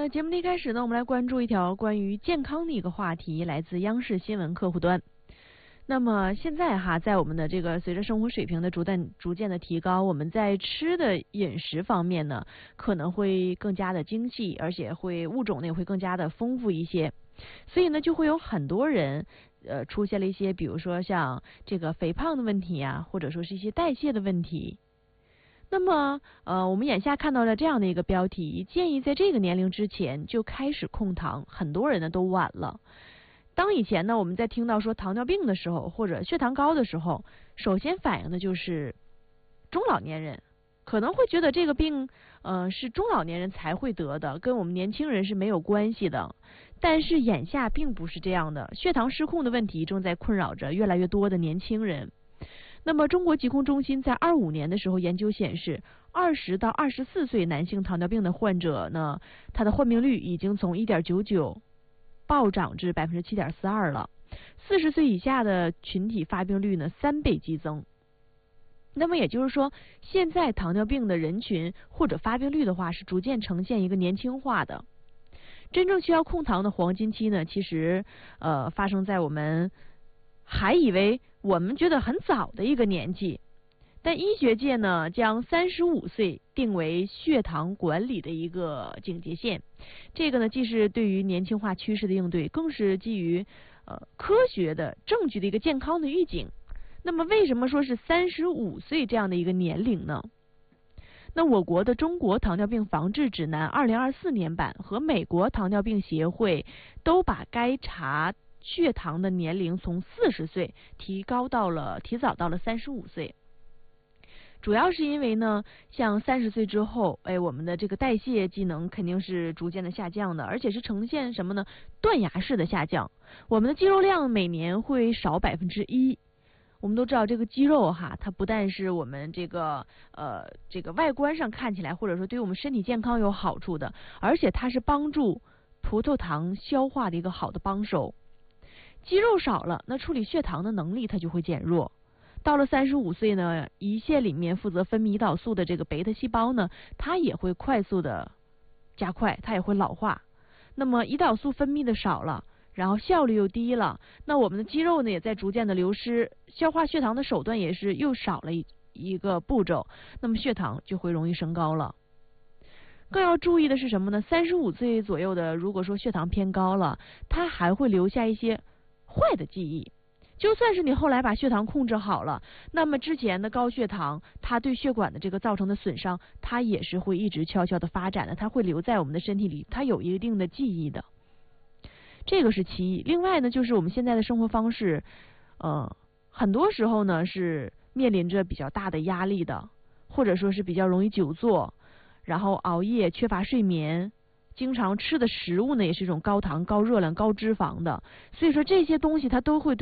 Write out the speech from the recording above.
那节目的一开始呢，我们来关注一条关于健康的一个话题，来自央视新闻客户端。那么现在在我们的这个随着生活水平的逐渐的提高，我们在吃的饮食方面呢，可能会更加的精细，而且物种呢也会更加的丰富一些。所以呢，就会有很多人出现了一些，比如说像这个肥胖的问题啊，或者说是一些代谢的问题。那么我们眼下看到了这样的一个标题，建议在这个年龄之前就开始控糖，很多人呢都晚了。当以前呢我们在听到说糖尿病的时候，或者血糖高的时候，首先反映的就是中老年人，可能会觉得这个病是中老年人才会得的，跟我们年轻人是没有关系的。但是眼下并不是这样的，血糖失控的问题正在困扰着越来越多的年轻人。那么中国疾控中心在25年的时候研究显示，20到24岁男性糖尿病的患者呢，他的患病率已经从 1.99 暴涨至 7.42% 了。40岁以下的群体发病率呢3倍激增。那么也就是说，现在糖尿病的人群或者发病率的话是逐渐呈现一个年轻化的。真正需要控糖的黄金期呢，其实发生在我们还以为我们觉得很早的一个年纪，但医学界呢将35岁定为血糖管理的一个警戒线。这个呢既是对于年轻化趋势的应对，更是基于科学的证据的一个健康的预警。那么为什么说是35岁这样的一个年龄呢？那我国的《中国糖尿病防治指南》2024年版和美国糖尿病协会都把该查血糖的年龄从40岁提早到了35岁。主要是因为呢，像30岁之后，我们的这个代谢机能肯定是逐渐的下降的，而且是呈现什么呢？断崖式的下降。我们的肌肉量每年会少1%。我们都知道这个肌肉它不但是我们这个外观上看起来，或者说对我们身体健康有好处的，而且它是帮助葡萄糖消化的一个好的帮手。肌肉少了，那处理血糖的能力它就会减弱。到了35岁呢，胰腺里面负责分泌胰岛素的这个贝塔细胞呢，它也会快速的加快，它也会老化。那么胰岛素分泌的少了，然后效率又低了，那我们的肌肉呢也在逐渐的流失，消化血糖的手段也是又少了一个步骤，那么血糖就会容易升高了。更要注意的是什么呢？35岁左右的，如果说血糖偏高了，它还会留下一些坏的记忆。就算是你后来把血糖控制好了，那么之前的高血糖它对血管的这个造成的损伤，它也是会一直悄悄的发展的，它会留在我们的身体里，它有一定的记忆的。这个是其一。另外呢，就是我们现在的生活方式很多时候呢是面临着比较大的压力的，或者说是比较容易久坐，然后熬夜，缺乏睡眠，经常吃的食物呢也是一种高糖、高热量、高脂肪的，所以说这些东西它都会对